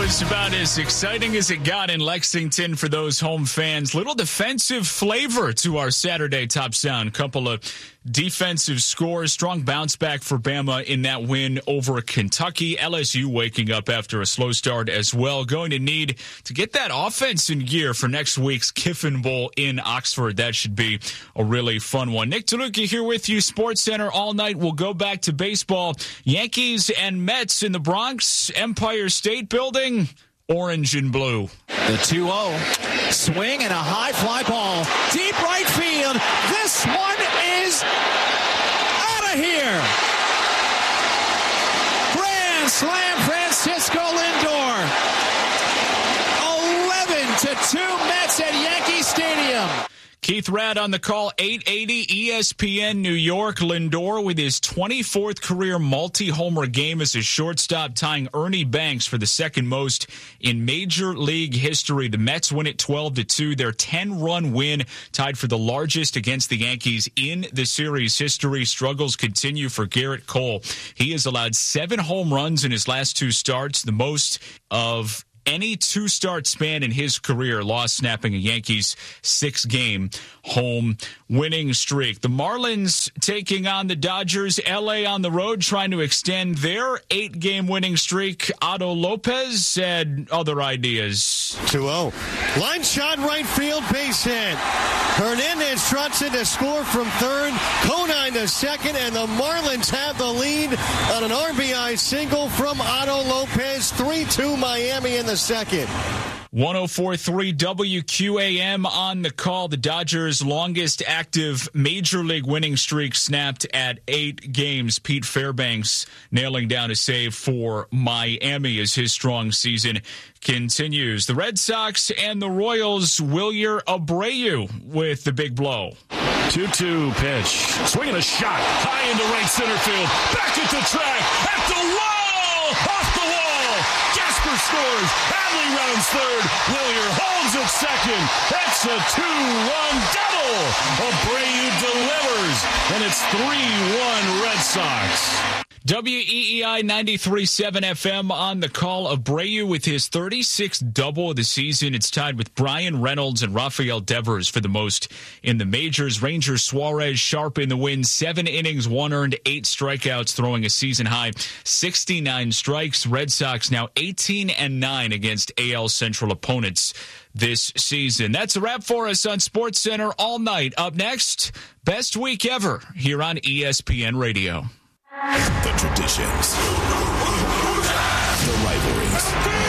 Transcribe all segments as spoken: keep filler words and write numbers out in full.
was about as exciting as it got in Lexington for those home fans. Little defensive flavor to our Saturday Top Sound. Couple of defensive scores. Strong bounce back for Bama in that win over Kentucky. L S U waking up after a slow start as well. Going to need to get that offense in gear for next week's Kiffin Bowl in Oxford. That should be a really fun one. Nick DeLuca here with you. Sports Center all night. We'll go back to baseball. Yankees and Mets in the Bronx. Empire State Building. Orange and blue. The two oh. Swing and a high fly ball. Deep right field. This one is out of here. Grand slam, Francisco Lindor. eleven to two Mets at Yankee Stadium. Keith Radd on the call, eight eighty E S P N New York. Lindor with his twenty-fourth career multi-homer game as a shortstop, tying Ernie Banks for the second most in Major League history. The Mets win it twelve to two. Their ten-run win tied for the largest against the Yankees in the series history. Struggles continue for Garrett Cole. He has allowed seven home runs in his last two starts, the most of any two-start span in his career, lost snapping a Yankees six-game home winning streak. The Marlins taking on the Dodgers. L A on the road trying to extend their eight-game winning streak. Otto Lopez had other ideas. two oh. Line shot right field, base hit. Hernandez trots in to score from third. Conine to second, and the Marlins have the lead on an R B I single from Otto Lopez. three two Miami in the second. one oh four point three W Q A M on the call. The Dodgers' longest active Major League winning streak snapped at eight games. Pete Fairbanks nailing down a save for Miami as his strong season continues. The Red Sox and the Royals, Wilyer Abreu with the big blow. two two pitch. Swinging a shot high into right center field. Back at the track. At the wall. Off the wall. Gasper scores. Hadley rounds third. Wilyer holds at second. That's a two-run double. Abreu delivers. And it's three one Red Sox. W E E I ninety-three point seven F M on the call. Abreu with his thirty-sixth double of the season. It's tied with Brian Reynolds and Rafael Devers for the most in the majors. Ranger Suarez sharp in the win. Seven innings, one earned, eight strikeouts, throwing a season-high sixty-nine strikes. Red Sox now eighteen and nine against A L Central opponents this season. That's a wrap for us on SportsCenter all night. Up next, best week ever here on E S P N Radio. The traditions, the rivalries,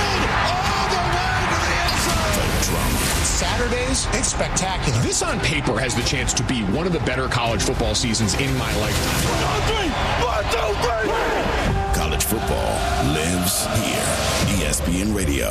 the drama. Saturdays, it's spectacular. This on paper has the chance to be one of the better college football seasons in my lifetime. One, two, three. College football lives here. E S P N Radio.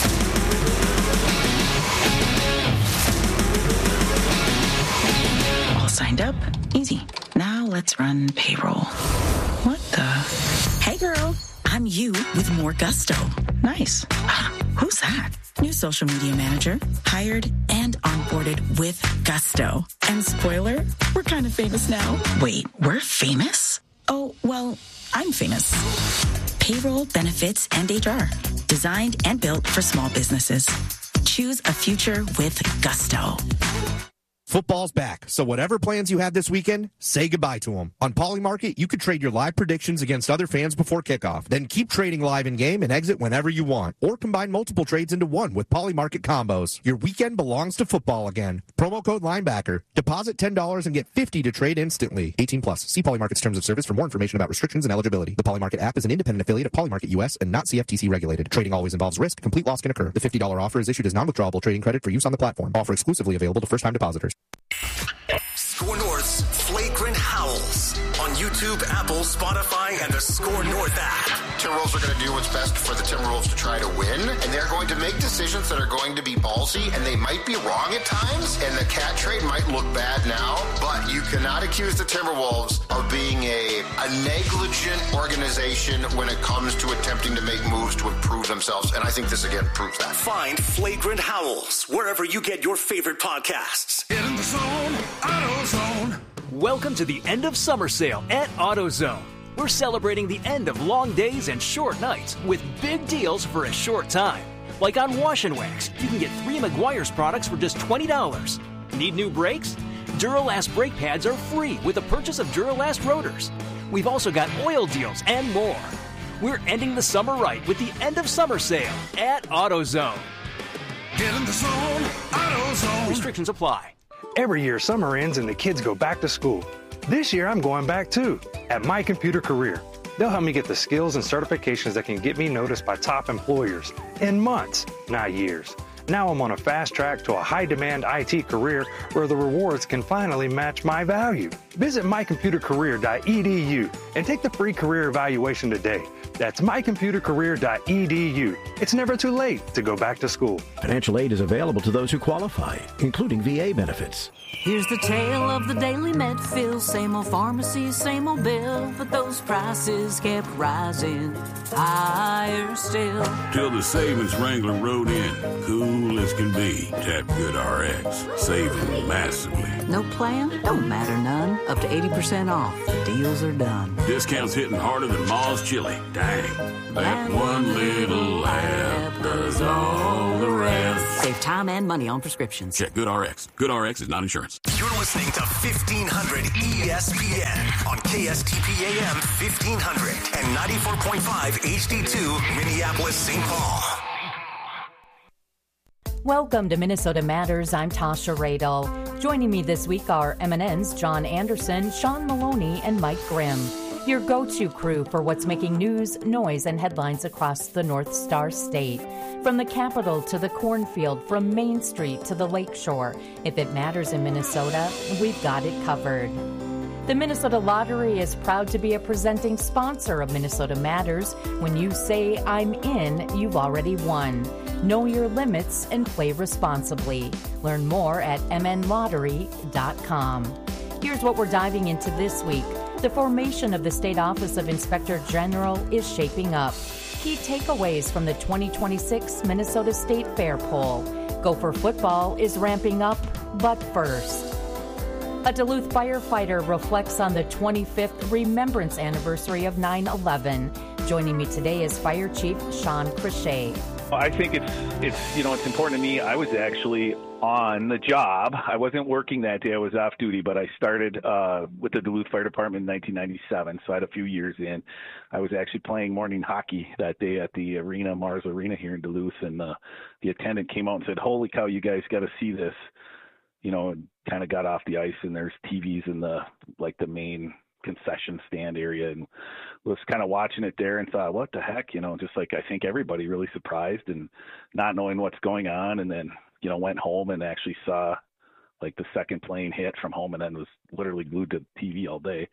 All signed up? Easy. Now let's run payroll. What the? Hey girl, I'm you with more gusto. Nice. Who's that? New social media manager. Hired and onboarded with gusto. And spoiler, we're kind of famous now. Wait, we're famous? Oh, well, I'm famous. Payroll, benefits, and H R. Designed and built for small businesses. Choose a future with gusto. Football's back, so whatever plans you had this weekend, say goodbye to them. On Polymarket, you could trade your live predictions against other fans before kickoff. Then keep trading live in-game and exit whenever you want. Or combine multiple trades into one with Polymarket combos. Your weekend belongs to football again. Promo code Linebacker. Deposit ten dollars and get fifty dollars to trade instantly. eighteen plus. See Polymarket's terms of service for more information about restrictions and eligibility. The Polymarket app is an independent affiliate of Polymarket U S and not C F T C regulated. Trading always involves risk. Complete loss can occur. The fifty dollars offer is issued as non-withdrawable trading credit for use on the platform. Offer exclusively available to first-time depositors. Score North's Flagrant Howls on YouTube, Apple, Spotify, and the Score North app. Timberwolves are going to do what's best for the Timberwolves to try to win, and they're going to make decisions that are going to be ballsy, and they might be wrong at times, and the cat trade might look bad now, but you cannot accuse the Timberwolves of being a, a negligent organization when it comes to attempting to make moves to improve themselves, and I think this again proves that. Find Flagrant Howls wherever you get your favorite podcasts. Get in the zone, AutoZone. Welcome to the end of summer sale at AutoZone. We're celebrating the end of long days and short nights with big deals for a short time. Like on Wash and Wax, you can get three Meguiar's products for just twenty dollars. Need new brakes? Duralast brake pads are free with the purchase of Duralast rotors. We've also got oil deals and more. We're ending the summer right with the end of summer sale at AutoZone. Get in the zone, AutoZone. Restrictions apply. Every year, summer ends and the kids go back to school. This year, I'm going back too, at My Computer Career. They'll help me get the skills and certifications that can get me noticed by top employers in months, not years. Now I'm on a fast track to a high-demand I T career where the rewards can finally match my value. Visit my computer career dot e d u and take the free career evaluation today. That's my computer career dot e d u. It's never too late to go back to school. Financial aid is available to those who qualify, including V A benefits. Here's the tale of the daily med fill. Same old pharmacy, same old bill, but those prices kept rising higher still. Till the savings wrangler rode in, cool as can be. Tap GoodRx, saving massively. No plan? Don't matter none. Up to eighty percent off. Deals are done. Discounts hitting harder than Ma's chili. Dang, that one little app does all the rest. Save time and money on prescriptions. Check GoodRx. GoodRx is not insurance. You're listening to fifteen hundred E S P N on K S T P A M fifteen hundred and ninety-four point five H D two Minneapolis, Saint Paul. Welcome to Minnesota Matters. I'm Tasha Radel. Joining me this week are M N N's John Anderson, Sean Maloney, and Mike Grimm. Your go-to crew for what's making news, noise, and headlines across the North Star State. From the Capitol to the cornfield, from Main Street to the Lakeshore. If it matters in Minnesota, we've got it covered. The Minnesota Lottery is proud to be a presenting sponsor of Minnesota Matters. When you say, I'm in, you've already won. Know your limits and play responsibly. Learn more at m n lottery dot com. Here's what we're diving into this week. The formation of the State Office of Inspector General is shaping up. Key takeaways from the twenty twenty-six Minnesota State Fair poll. Gopher football is ramping up, but first. A Duluth firefighter reflects on the twenty-fifth remembrance anniversary of nine eleven. Joining me today is Fire Chief Sean Crochet. I think it's, it's you know, it's important to me. I was actually on the job. I wasn't working that day. I was off duty, but I started uh, with the Duluth Fire Department in nineteen ninety-seven, so I had a few years in. I was actually playing morning hockey that day at the arena, Mars Arena here in Duluth, and uh, the attendant came out and said, holy cow, you guys got to see this. You know, and kind of got off the ice, and there's T Vs in the, like, the main concession stand area, and was kind of watching it there and thought, what the heck, you know, just like I think everybody really surprised and not knowing what's going on. And then, you know, went home and actually saw like the second plane hit from home, and then was literally glued to T V all day.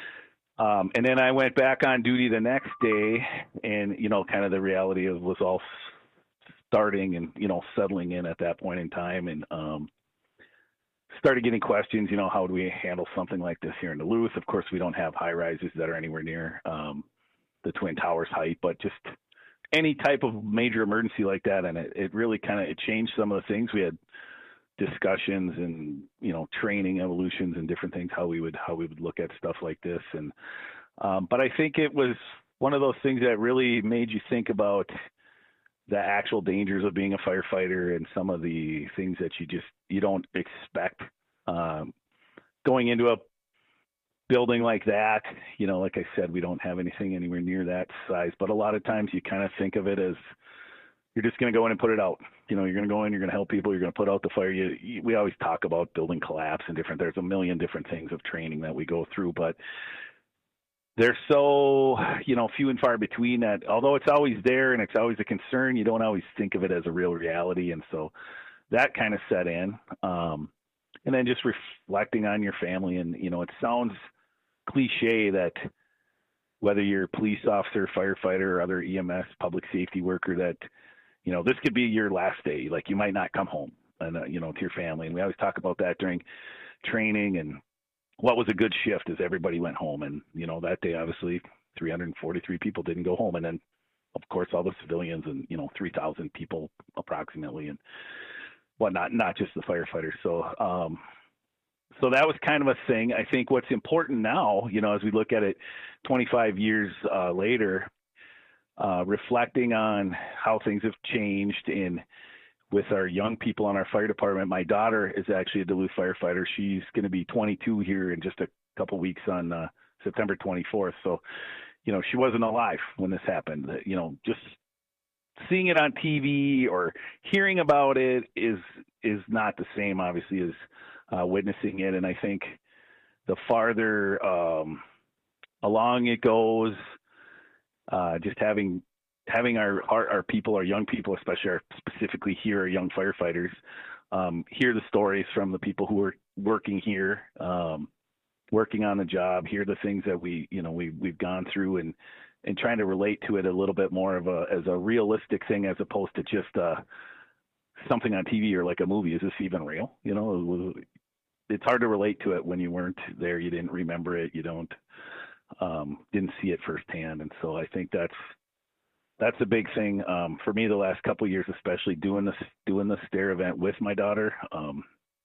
Um, and then I went back on duty the next day, and, you know, kind of the reality of was all starting and, you know, settling in at that point in time. And, um, started getting questions, you know, how do we handle something like this here in Duluth? Of course, we don't have high rises that are anywhere near um, the Twin Towers height, but just any type of major emergency like that. And it, it really kind of, it changed some of the things. We had discussions and, you know, training evolutions and different things, how we would, how we would look at stuff like this. And, um, but I think it was one of those things that really made you think about the actual dangers of being a firefighter and some of the things that you just, you don't expect um, going into a building like that. You know, like I said, we don't have anything anywhere near that size, but a lot of times you kind of think of it as you're just going to go in and put it out. You know, you're going to go in, you're going to help people, you're going to put out the fire. You, you, we always talk about building collapse and different, there's a million different things of training that we go through, but they're so, you know, few and far between that although it's always there and it's always a concern, you don't always think of it as a real reality. And so that kind of set in. Um, and then just reflecting on your family. And, you know, it sounds cliche that whether you're a police officer, firefighter, or other E M S, public safety worker, that, you know, this could be your last day. Like you might not come home and, uh, you know, to your family. And we always talk about that during training. And what was a good shift is everybody went home. And, you know, that day, obviously three hundred forty-three people didn't go home. And then of course, all the civilians and, you know, three thousand people approximately and whatnot, not just the firefighters. So, um, so that was kind of a thing. I think what's important now, you know, as we look at it twenty-five years uh, later, uh, reflecting on how things have changed in with our young people on our fire department. My daughter is actually a Duluth firefighter. She's going to be twenty-two here in just a couple weeks on uh, September twenty-fourth. So, you know, she wasn't alive when this happened. You know, just seeing it on T V or hearing about it is is not the same, obviously, as uh, witnessing it. And I think the farther um, along it goes, uh, just having having our, our, our people, our young people, especially our, specifically here, our young firefighters, um, hear the stories from the people who are working here, um, working on the job, hear the things that we, you know, we, we've gone through, and, and trying to relate to it a little bit more of a, as a realistic thing, as opposed to just uh, something on T V or like a movie. Is this even real? You know, it's hard to relate to it when you weren't there. You didn't remember it. You don't, um, didn't see it firsthand. And so I think that's, that's a big thing um, for me the last couple of years, especially doing this, doing the STARE event with my daughter um,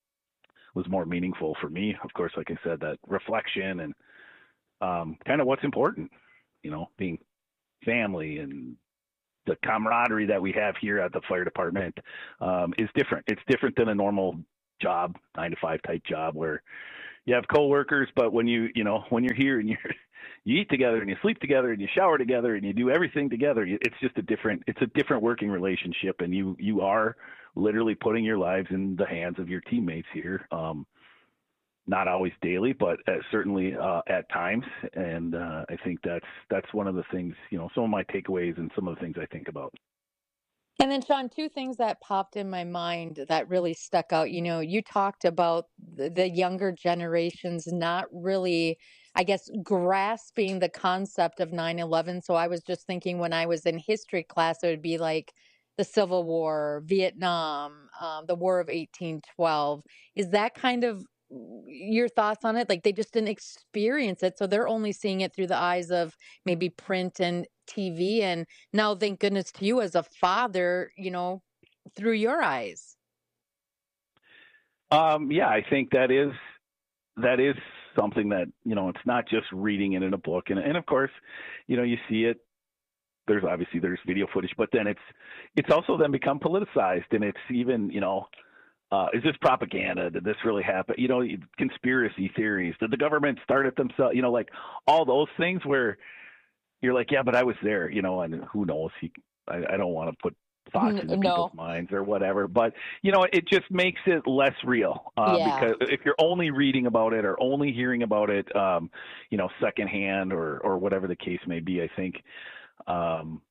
was more meaningful for me. Of course, like I said, that reflection and um, kind of what's important, you know, being family and the camaraderie that we have here at the fire department um, is different. It's different than a normal job, nine to five type job where you have coworkers, but when you, you know, when you're here and you're, you eat together and you sleep together and you shower together and you do everything together, it's just a different, it's a different working relationship. And you, you are literally putting your lives in the hands of your teammates here. Um, not always daily, but uh, certainly uh, at times. And uh, I think that's, that's one of the things, you know, some of my takeaways and some of the things I think about. And then, Sean, two things that popped in my mind that really stuck out. You know, you talked about the, the younger generations not really, I guess, grasping the concept of nine eleven. So I was just thinking when I was in history class, it would be like the Civil War, Vietnam, um, the War of eighteen twelve. Is that kind of your thoughts on it? Like they just didn't experience it, so they're only seeing it through the eyes of maybe print and T V. And now, thank goodness to you as a father, you know, through your eyes. Um, yeah, I think that is that is something that, you know, it's not just reading it in a book, and and of course, you know, you see it. There's obviously there's video footage, but then it's it's also then become politicized, and it's even, you know. Uh, is this propaganda? Did this really happen? You know, conspiracy theories. Did the government start it themselves? You know, like all those things where you're like, yeah, but I was there, you know, and who knows? He, I, I don't want to put thoughts into no. people's minds or whatever, but, you know, it just makes it less real uh, yeah. because if you're only reading about it or only hearing about it, um, you know, secondhand or, or whatever the case may be, I think, um,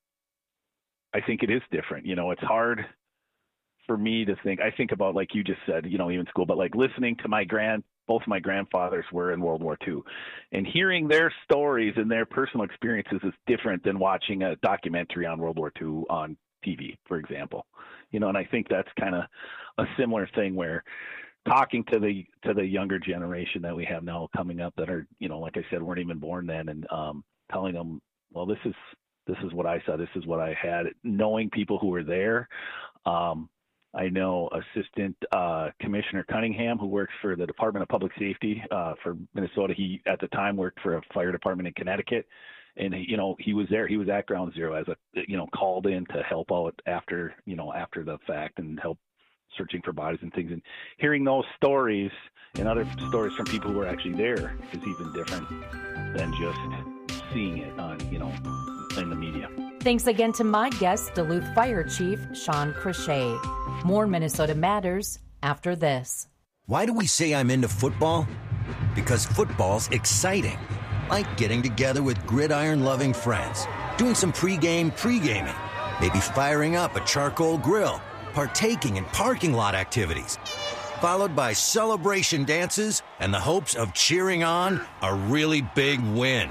I think it is different. You know, it's hard for me to think, I think about, like you just said, you know, even school, but like listening to my grand, both my grandfathers were in World War Two, and hearing their stories and their personal experiences is different than watching a documentary on World War Two on T V, for example, you know, and I think that's kind of a similar thing where talking to the, to the younger generation that we have now coming up that are, you know, like I said, weren't even born then, and um, telling them, well, this is, this is what I saw. This is what I had, knowing people who were there. Um, I know Assistant uh, Commissioner Cunningham, who works for the Department of Public Safety uh, for Minnesota. He, at the time, worked for a fire department in Connecticut. And, he, you know, he was there. He was at Ground Zero as a, you know, called in to help out after, you know, after the fact and help searching for bodies and things. And hearing those stories and other stories from people who were actually there is even different than just seeing it on, you know, in the media. Thanks again to my guest, Duluth Fire Chief Sean Crochet. More Minnesota Matters after this. Why do we say I'm into football? Because football's exciting. Like getting together with gridiron-loving friends, doing some pregame pre-gaming, maybe firing up a charcoal grill, partaking in parking lot activities, followed by celebration dances and the hopes of cheering on a really big win.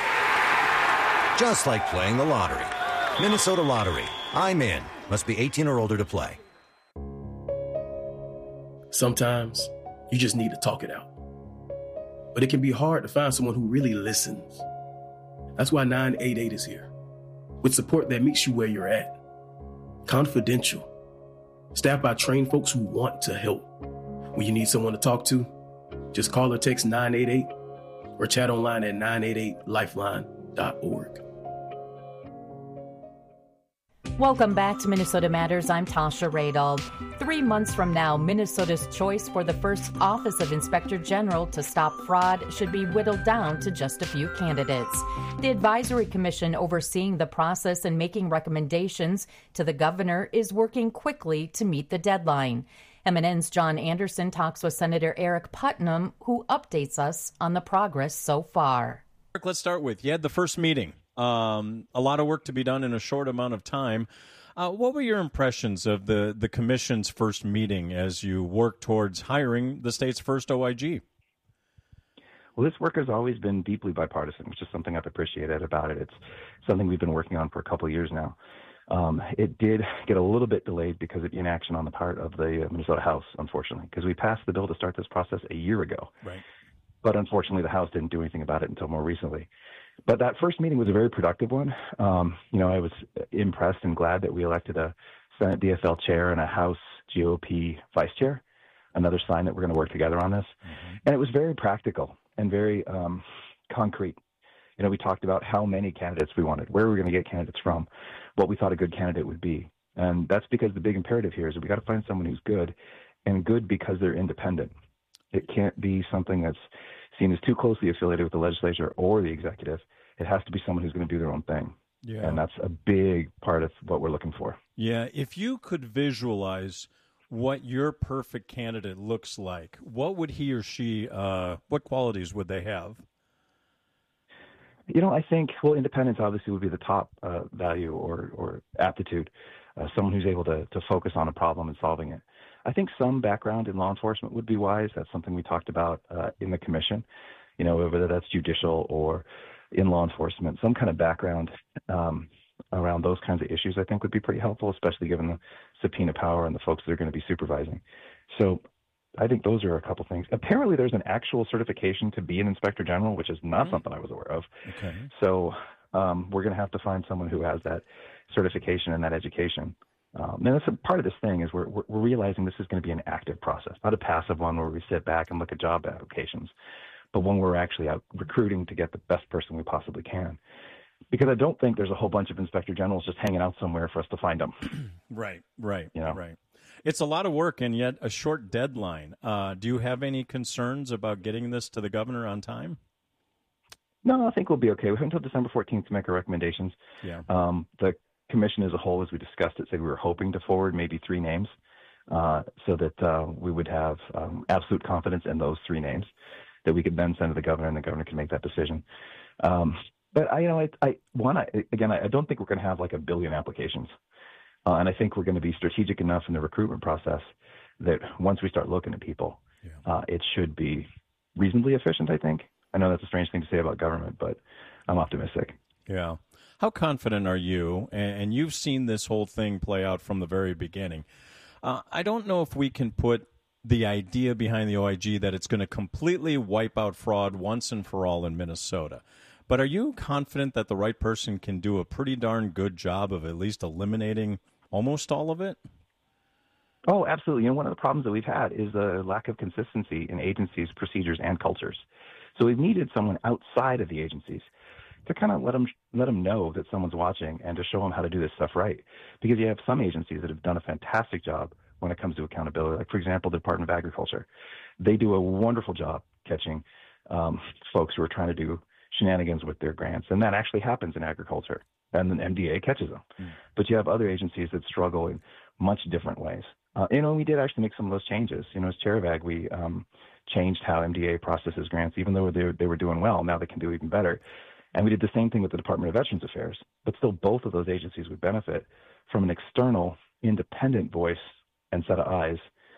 Just like playing the lottery. Minnesota Lottery. I'm in. Must be eighteen or older to play. Sometimes you just need to talk it out. But it can be hard to find someone who really listens. That's why nine eight eight is here, with support that meets you where you're at. Confidential. Staffed by trained folks who want to help. When you need someone to talk to, Just call or text nine eight eight or chat online at nine eight eight lifeline dot org. Welcome back to Minnesota Matters. I'm Tasha Radel. Three months from now, Minnesota's choice for the first Office of Inspector General to stop fraud should be whittled down to just a few candidates. The advisory commission overseeing the process and making recommendations to the governor is working quickly to meet the deadline. M N N's John Anderson talks with Senator Eric Putnam, who updates us on the progress so far. Eric, let's start with, you had the first meeting. Um, a lot of work to be done in a short amount of time. Uh, what were your impressions of the, the commission's first meeting as you work towards hiring the state's first O I G? Well, this work has always been deeply bipartisan, which is something I've appreciated about it. It's something we've been working on for a couple of years now. Um, it did get a little bit delayed because of inaction on the part of the Minnesota House, unfortunately, because we passed the bill to start this process a year ago. Right. But unfortunately, the House didn't do anything about it until more recently. But that first meeting was a very productive one. Um, you know, I was impressed and glad that we elected a Senate D F L chair and a House G O P vice chair, another sign that we're going to work together on this. Mm-hmm. And it was very practical and very um, concrete. You know, we talked about how many candidates we wanted, where we were going to get candidates from, what we thought a good candidate would be. And that's because the big imperative here is that we got to find someone who's good, and good because they're independent. It can't be something that's seen as too closely affiliated with the legislature or the executive. It has to be someone who's going to do their own thing. Yeah. And that's a big part of what we're looking for. Yeah. If you could visualize what your perfect candidate looks like, what would he or she, uh, what qualities would they have? You know, I think, well, independence obviously would be the top uh, value or, or aptitude, uh, someone who's able to, to focus on a problem and solving it. I think some background in law enforcement would be wise. That's something we talked about uh, in the commission, you know, whether that's judicial or in law enforcement. Some kind of background um, around those kinds of issues I think would be pretty helpful, especially given the subpoena power and the folks that are going to be supervising. So I think those are a couple things. Apparently there's an actual certification to be an inspector general, which is not mm-hmm. something I was aware of. Okay. So um, we're going to have to find someone who has that certification and that education. Um, and that's a part of this thing is we're, we're realizing this is going to be an active process, not a passive one where we sit back and look at job applications, but one where we're actually out recruiting to get the best person we possibly can. Because I don't think there's a whole bunch of inspector generals just hanging out somewhere for us to find them. Right, right, you know? right. It's a lot of work and yet a short deadline. Uh, do you have any concerns about getting this to the governor on time? No, I think we'll be okay. We have until December fourteenth to make our recommendations. Yeah. Um, the commission as a whole, as we discussed it, said we were hoping to forward maybe three names uh, so that uh, we would have um, absolute confidence in those three names that we could then send to the governor and the governor can make that decision. Um, but I, you know, I, I one, I, again, I don't think we're going to have like a billion applications. Uh, and I think we're going to be strategic enough in the recruitment process that once we start looking at people, yeah. uh, it should be reasonably efficient, I think. I know that's a strange thing to say about government, but I'm optimistic. Yeah. How confident are you, and you've seen this whole thing play out from the very beginning, uh, I don't know if we can put the idea behind the O I G that it's going to completely wipe out fraud once and for all in Minnesota. But are you confident that the right person can do a pretty darn good job of at least eliminating almost all of it? Oh, absolutely. You know, one of the problems that we've had is a lack of consistency in agencies, procedures, and cultures. So we've needed someone outside of the agencies to kind of let them let them know that someone's watching and to show them how to do this stuff right. Because you have some agencies that have done a fantastic job when it comes to accountability. Like, for example, the Department of Agriculture. They do a wonderful job catching um, folks who are trying to do shenanigans with their grants. And that actually happens in agriculture. And then M D A catches them. Mm. But you have other agencies that struggle in much different ways. Uh, you know, we did actually make some of those changes. You know, as chair of Ag, we um, changed how M D A processes grants, even though they, they were doing well. Now they can do even better. And we did the same thing with the Department of Veterans Affairs. But still, both of those agencies would benefit from an external, independent voice and set of eyes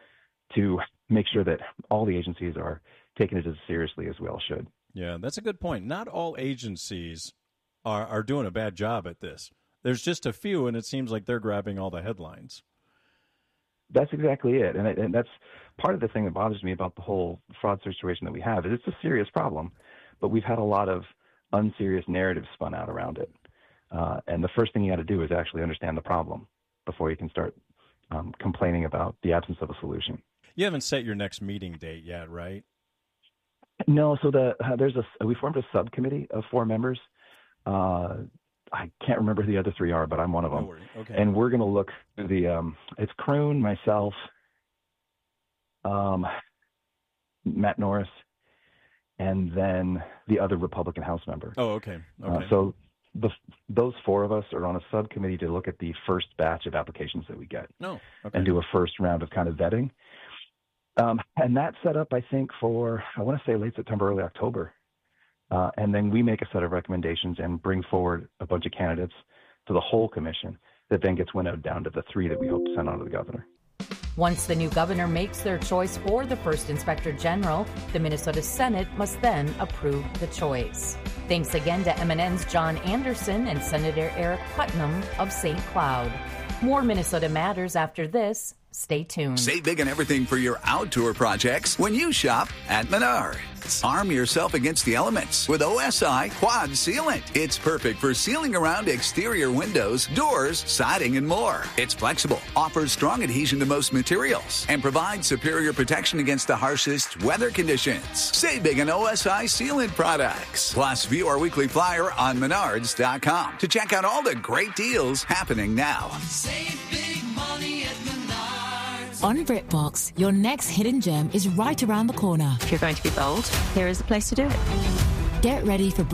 to make sure that all the agencies are taking it as seriously as we all should. Yeah, that's a good point. Not all agencies are, are doing a bad job at this. There's just a few, and it seems like they're grabbing all the headlines. That's exactly it. And, it, and that's part of the thing that bothers me about the whole fraud situation that we have. Is it's a serious problem, but we've had a lot of unserious narratives spun out around it. Uh, and the first thing you got to do is actually understand the problem before you can start um, complaining about the absence of a solution. You haven't set your next meeting date yet, right? No, so the uh, there's a we formed a subcommittee of four members. Uh, I can't remember who the other three are, but I'm one of them. No worries. Okay. And we're going to look through the um, it's Kroon, myself, um, Matt Norris, and then the other Republican House member. Oh, okay. Okay. Uh, so the, those four of us are on a subcommittee to look at the first batch of applications that we get. No. Okay. And do a first round of kind of vetting. Um, and that's set up, I think, for, I want to say late September, early October. Uh, and then we make a set of recommendations and bring forward a bunch of candidates to the whole commission that then gets winnowed down to the three that we hope to send on to the governor. Once the new governor makes their choice for the first inspector general, the Minnesota Senate must then approve the choice. Thanks again to M N N's John Anderson and Senator Eric Putnam of Saint Cloud. More Minnesota Matters after this. Stay tuned. Save big on everything for your outdoor projects when you shop at Menards. Arm yourself against the elements with O S I Quad Sealant. It's perfect for sealing around exterior windows, doors, siding, and more. It's flexible, offers strong adhesion to most materials, and provides superior protection against the harshest weather conditions. Save big on O S I Sealant products. Plus, view our weekly flyer on menards dot com to check out all the great deals happening now. Save big money at Menards. On BritBox, your next hidden gem is right around the corner. If you're going to be bold, here is the place to do it. Get ready for